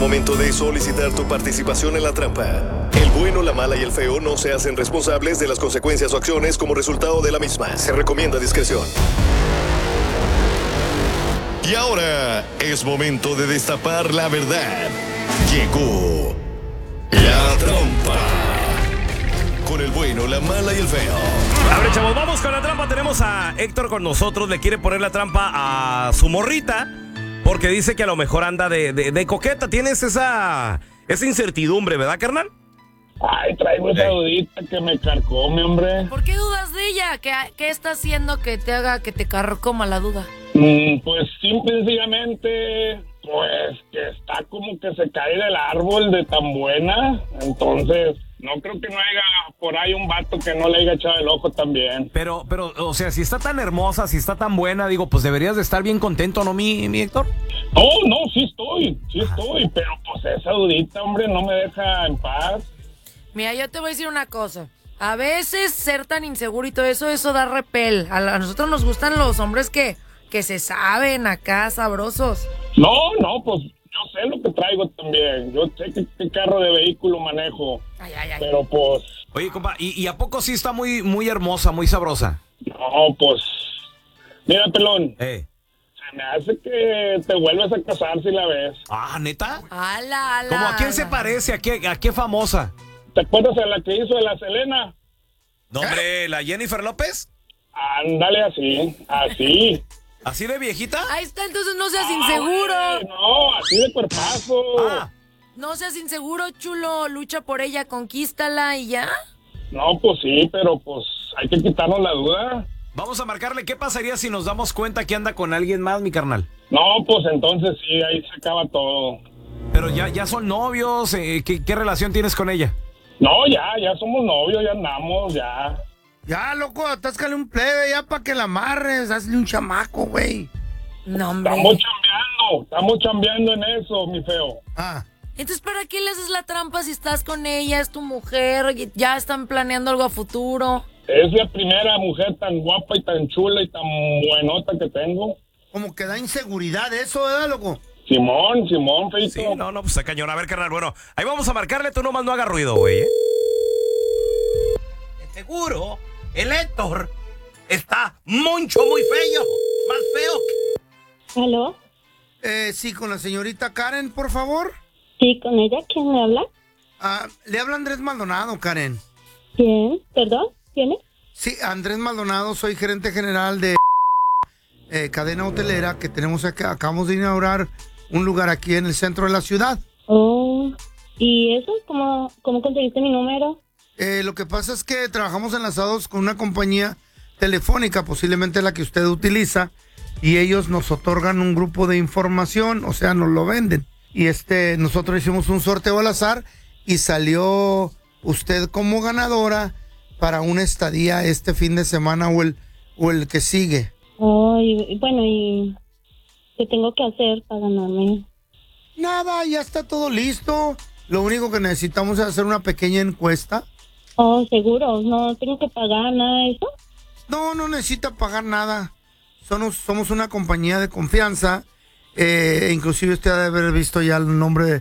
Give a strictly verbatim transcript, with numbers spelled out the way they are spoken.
momento de solicitar tu participación en la trampa. El bueno, la mala y el feo no se hacen responsables de las consecuencias o acciones como resultado de la misma. Se recomienda discreción. Y ahora es momento de destapar la verdad. Llegó la trampa. Con el bueno, la mala y el feo. A ver, chavos, vamos con la trampa. Tenemos a Héctor con nosotros. Le quiere poner la trampa a su morrita porque dice que a lo mejor anda de, de, de coqueta. Tienes esa, esa incertidumbre, ¿verdad, carnal? Ay, traigo esa dudita que me carcome, hombre. ¿Por qué dudas de ella? ¿Qué, qué está haciendo que te haga que te carcoma la duda? Mm, pues simple y sencillamente, pues que está como que se cae del árbol de tan buena. Entonces, no creo que no haya por ahí un vato que no le haya echado el ojo también. Pero, pero, o sea, si está tan hermosa, si está tan buena, digo, pues deberías de estar bien contento, ¿no, mi, mi Héctor? Oh, no, sí estoy, sí estoy, pero pues esa dudita, hombre, no me deja en paz. Mira, yo te voy a decir una cosa. A veces ser tan inseguro y todo eso, eso da repel. A, a nosotros nos gustan los hombres que, que se saben acá, sabrosos. No, no, pues yo sé lo que traigo también. Yo sé qué, qué carro de vehículo manejo. Ay, ay, ay. Pero pues... Oye, compa, ¿y, y a poco sí está muy, muy hermosa, muy sabrosa? No, pues... Mira, pelón. Eh. Se me hace que te vuelves a casar si la ves. Ah, ¿neta? Ala, ala. ¿Cómo a quién se ala. parece? ¿A qué, a qué famosa? ¿Te acuerdas de la que hizo de la Selena? No, hombre, ¿la Jennifer López? Ándale así, así. ¿Así de viejita? Ahí está, entonces no seas inseguro. Ay, no, así de cuerpazo. Ah, No seas inseguro, chulo. Lucha por ella, conquístala y ya. No, pues sí, pero pues hay que quitarnos la duda. vamos a marcarle. ¿Qué pasaría si nos damos cuenta que anda con alguien más, mi carnal? No, pues entonces sí, ahí se acaba todo. Pero ya, ya son novios. eh, ¿qué, ¿Qué relación tienes con ella? No, ya, ya somos novios, ya andamos, ya. Ya, loco, atáscale un plebe ya para que la amarres. Hazle un chamaco, güey. No, hombre. Estamos chambeando, estamos chambeando en eso, mi feo. Ah, Entonces, ¿para qué le haces la trampa si estás con ella? Es tu mujer, y ya están planeando algo a futuro. Es la primera mujer tan guapa y tan chula y tan buenota que tengo. como que da inseguridad eso, ¿verdad, loco? Simón, Simón, feito. Sí, no, no, pues está cañón. A ver, carnal, bueno, ahí vamos a marcarle. Tú nomás no hagas ruido, güey, ¿eh? De seguro, el Héctor está mucho, muy feo. Más feo que... ¿Aló? Eh, sí, con la señorita Karen, por favor. Sí, con ella. ¿Quién me habla? Ah, le habla Andrés Maldonado, Karen. ¿Quién? ¿Perdón? ¿Quién es? Sí, Andrés Maldonado, soy gerente general de eh, cadena hotelera que tenemos acá. Acabamos de inaugurar un lugar aquí en el centro de la ciudad. Oh, ¿y eso? ¿Cómo, cómo conseguiste mi número? Eh, lo que pasa es que trabajamos enlazados con una compañía telefónica, posiblemente la que usted utiliza, y ellos nos otorgan un grupo de información, o sea, nos lo venden. Y este, nosotros hicimos un sorteo al azar y salió usted como ganadora para una estadía este fin de semana o el, o el que sigue. Oh, y, bueno, ¿y qué tengo que hacer para ganarme? Nada, ya está todo listo. Lo único que necesitamos es hacer una pequeña encuesta. Oh, seguro, no tengo que pagar nada de eso. No, no necesita pagar nada. Somos, somos una compañía de confianza. Eh, inclusive usted ha de haber visto ya el nombre de,